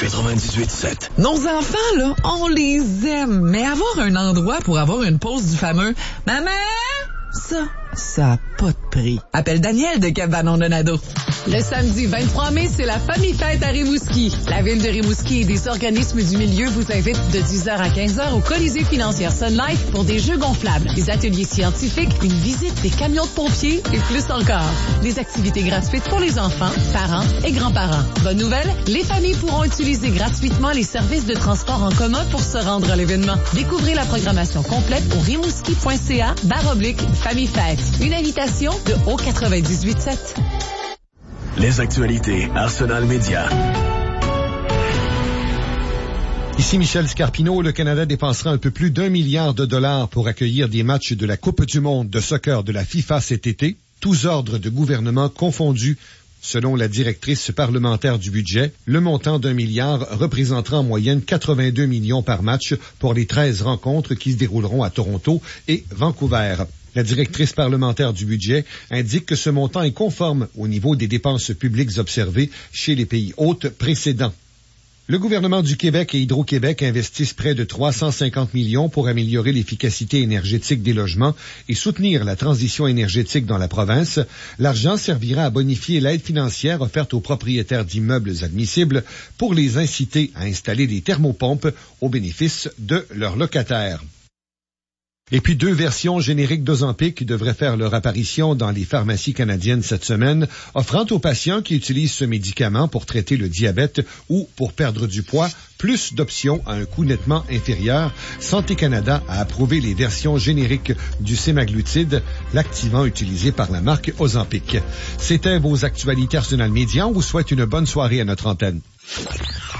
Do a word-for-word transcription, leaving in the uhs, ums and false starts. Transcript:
quatre-vingt-dix-huit sept. Nos enfants, là, on les aime, mais avoir un endroit pour avoir une pause du fameux « Maman! » Ça, ça n'a pas de prix. Appelle Daniel de Cabanon Donado. Le samedi vingt-trois mai, c'est la Famille Fête à Rimouski. La ville de Rimouski et des organismes du milieu vous invitent de dix heures à quinze heures au Colisée financière Sun Life pour des jeux gonflables, des ateliers scientifiques, une visite des camions de pompiers et plus encore. Des activités gratuites pour les enfants, parents et grands-parents. Bonne nouvelle, les familles pourront utiliser gratuitement les services de transport en commun pour se rendre à l'événement. Découvrez la programmation complète au rimouski.ca barre oblique Famille Fête. Une invitation de O quatre-vingt-dix-huit sept. Les actualités Arsenal Média. Ici Michel Scarpino. Le Canada dépensera un peu plus d'un milliard de dollars pour accueillir des matchs de la Coupe du monde de soccer de la FIFA cet été, tous ordres de gouvernement confondus. Selon la directrice parlementaire du budget, le montant d'un milliard représentera en moyenne quatre-vingt-deux millions par match pour les treize rencontres qui se dérouleront à Toronto et Vancouver. La directrice parlementaire du budget indique que ce montant est conforme au niveau des dépenses publiques observées chez les pays hôtes précédents. Le gouvernement du Québec et Hydro-Québec investissent près de trois cent cinquante millions pour améliorer l'efficacité énergétique des logements et soutenir la transition énergétique dans la province. L'argent servira à bonifier l'aide financière offerte aux propriétaires d'immeubles admissibles pour les inciter à installer des thermopompes au bénéfice de leurs locataires. Et puis deux versions génériques d'Ozempic devraient faire leur apparition dans les pharmacies canadiennes cette semaine, offrant aux patients qui utilisent ce médicament pour traiter le diabète ou pour perdre du poids plus d'options à un coût nettement inférieur. Santé Canada a approuvé les versions génériques du sémaglutide, l'activant utilisé par la marque Ozempic. C'était vos actualités Arsenal Média. On vous souhaite une bonne soirée à notre antenne.